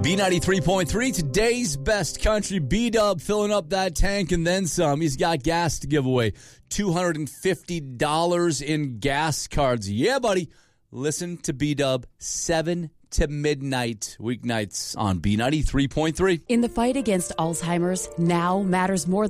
B93.3, today's best country. B-Dub filling up that tank and then some. He's got gas to give away. $250 in gas cards. Yeah, buddy. Listen to B-Dub 7 to midnight weeknights on B93.3. In the fight against Alzheimer's, now matters more